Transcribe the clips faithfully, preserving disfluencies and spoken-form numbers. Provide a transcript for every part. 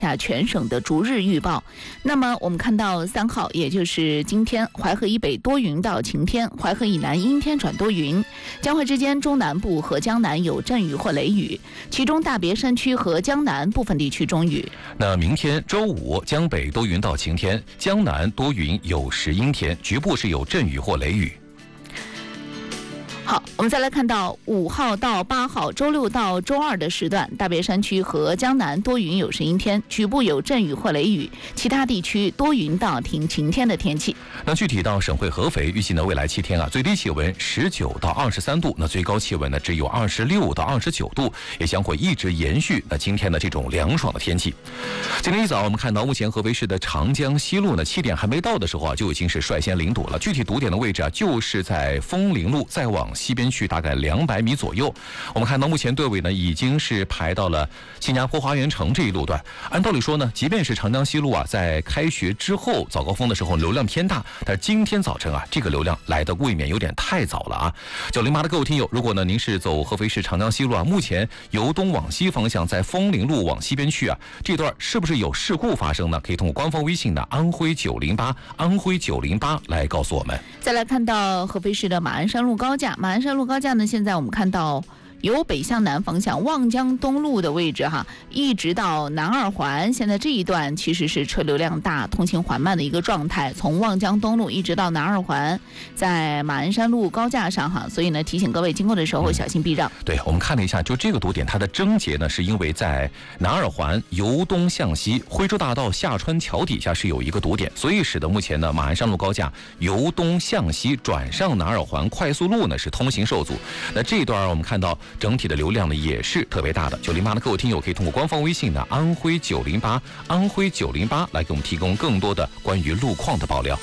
下全省的逐日预报。那么我们看到三号，也就是今天，淮河以北多云到晴天，淮河以南阴天转多云，江淮之间中南部和江南有阵雨或雷雨，其中大别山区和江南部分地区中雨。 那明天周五，江北多云到晴天，江南多云有时阴天，局部是有阵雨或雷雨。 好，我们再来看到五号到八号，周六到周二的时段，大别山区和江南多云有时阴天，局部有阵雨或雷雨，其他地区多云到停晴天的天气。 那具体到省会合肥，预计呢未来七天啊，最低气温十九到二十三度，那最高气温呢只有二十六到二十九度，也将会一直延续那今天的这种凉爽的天气。今天一早我们看到，目前合肥市的长江西路呢，七点还没到的时候啊，就已经是率先零堵了。具体堵点的位置啊，就是在枫林路再往西边去大概两百米左右。我们看到目前队尾呢已经是排到了新加坡花园城这一路段。按道理说呢，即便是长江西路啊，在开学之后早高峰的时候流量偏大，但是今天早晨啊，这个流量来的未免有点太早了啊。九零八的各位听友，如果呢您是走合肥市长江西路啊，目前由东往西方向在枫林路往西边去啊，这段是不是有事故发生呢？可以通过官方微信的安徽九零八安徽九零八来告诉我们。 再来看到合肥市的马鞍山路高架，马鞍山路高架呢，现在我们看到由北向南方向望江东路的位置哈，一直到南二环，现在这一段其实是车流量大、通行缓慢的一个状态。从望江东路一直到南二环，在马鞍山路高架上哈，所以呢，提醒各位经过的时候小心避让。 嗯、对，我们看了一下，就这个堵点，它的症结呢，是因为在南二环由东向西，徽州大道下川桥底下是有一个堵点，所以使得目前呢，马鞍山路高架由东向西转上南二环快速路呢是通行受阻。那这一段我们看到，整体的流量呢也是特别大的。九零八的各位听友可以通过官方微信呢安徽九零八安徽九零八来给我们提供更多的关于路况的爆料。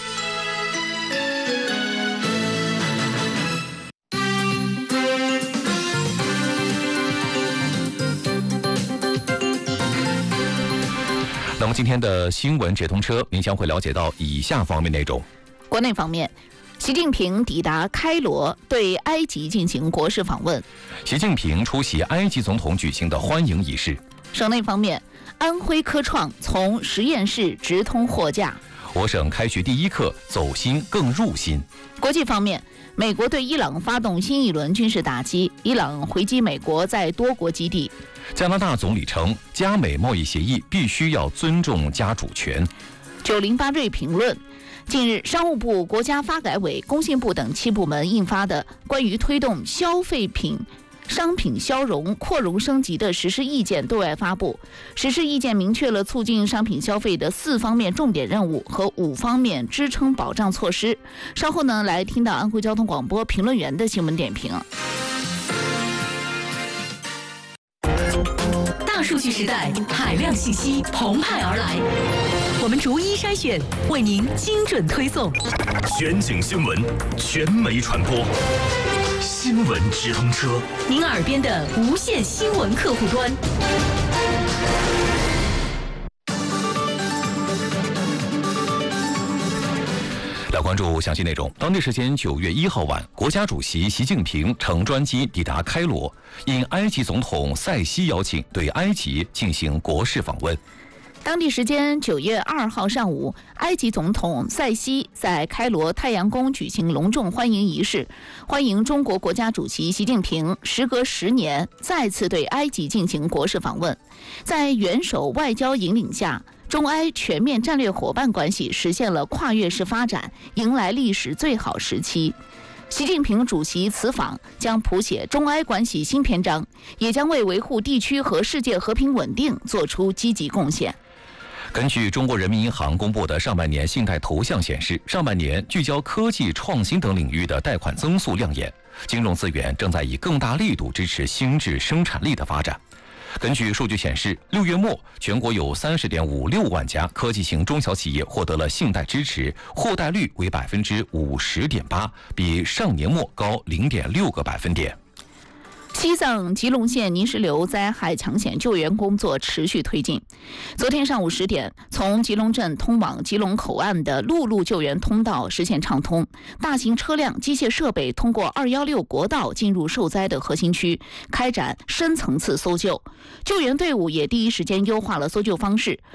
那么今天的新闻直通车，您将会了解到以下方面内容。 国内方面，习近平抵达开罗，对埃及进行国事访问。 习近平出席埃及总统举行的欢迎仪式。 省内方面，安徽科创从实验室直通货架。 我省开学第一课，走心更入心。 国际方面，美国对伊朗发动新一轮军事打击，伊朗回击美国在多国基地。 加拿大总理称，加美贸易协议必须要尊重家主权。 九零八瑞评论。近日，商务部、国家发改委、工信部等七部门印发的关于推动消费品、商品消融、扩容升级的实施意见对外发布。实施意见明确了促进商品消费的四方面重点任务和五方面支撑保障措施。稍后呢，来听到安徽交通广播评论员的新闻点评。 大数据时代，海量信息澎湃而来，我们逐一筛选，为您精准推送。 全景新闻，全媒传播，新闻直通车， 您耳边的无线新闻客户端。 来关注详细内容。当地时间九月一号晚，国家主席习近平乘专机抵达开罗，应埃及总统塞西邀请，对埃及进行国事访问。 当地时间九月二号上午，埃及总统塞西在开罗太阳宫举行隆重欢迎仪式，欢迎中国国家主席习近平时隔十年再次对埃及进行国事访问。在元首外交引领下，中埃全面战略伙伴关系实现了跨越式发展，迎来历史最好时期。习近平主席此访将谱写中埃关系新篇章，也将为维护地区和世界和平稳定做出积极贡献。 根据中国人民银行公布的上半年信贷投向显示，上半年聚焦科技创新等领域的贷款增速亮眼，金融资源正在以更大力度支持新质生产力的发展。根据数据显示，六月末全国有三十点五六万家科技型中小企业获得了信贷支持，获贷率为百分之五十点八，比上年末高零点六个百分点。 西藏吉隆县泥石流灾害抢险救援工作持续推进。昨天上午十点，从吉隆镇通往吉隆口岸的陆路救援通道实现畅通，大型车辆、机械设备通过二一六国道进入受灾的核心区，开展深层次搜救。救援队伍也第一时间优化了搜救方式，